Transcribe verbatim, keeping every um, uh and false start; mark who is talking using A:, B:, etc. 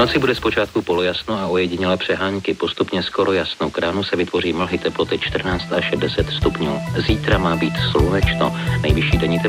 A: noci bude zpočátku polojasno a ojedinělé přehánky. Postupně skoro jasno. K ránu se vytvoří mlhy, teploty čtrnáct až deset stupňů. Zítra má být slunečno. Nejvyšší denní teploty